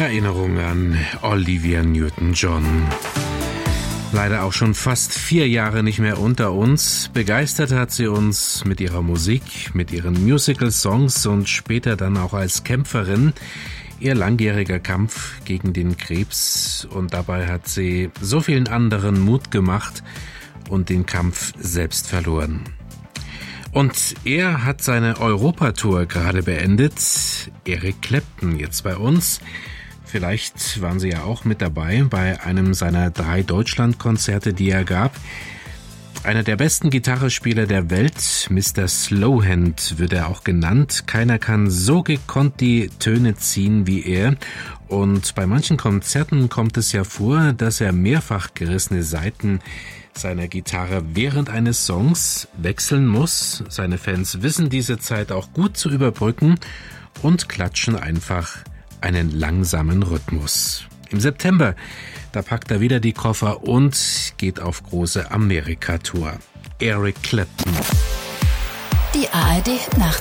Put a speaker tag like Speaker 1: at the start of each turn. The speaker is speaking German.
Speaker 1: Erinnerung an Olivia Newton-John. Leider auch schon fast 4 Jahre nicht mehr unter uns. Begeistert hat sie uns mit ihrer Musik, mit ihren Musical-Songs und später dann auch als Kämpferin. Ihr langjähriger Kampf gegen den Krebs, und dabei hat sie so vielen anderen Mut gemacht und den Kampf selbst verloren. Und er hat seine Europatour gerade beendet. Eric Clapton jetzt bei uns. Vielleicht waren Sie ja auch mit dabei bei einem seiner 3 Deutschlandkonzerte, die er gab. Einer der besten Gitarrespieler der Welt, Mr. Slowhand wird er auch genannt. Keiner kann so gekonnt die Töne ziehen wie er. Und bei manchen Konzerten kommt es ja vor, dass er mehrfach gerissene Saiten seiner Gitarre während eines Songs wechseln muss. Seine Fans wissen diese Zeit auch gut zu überbrücken und klatschen einfach einen langsamen Rhythmus. Im September, da packt er wieder die Koffer und geht auf große Amerika-Tour. Eric Clapton.
Speaker 2: Die ARD Nacht.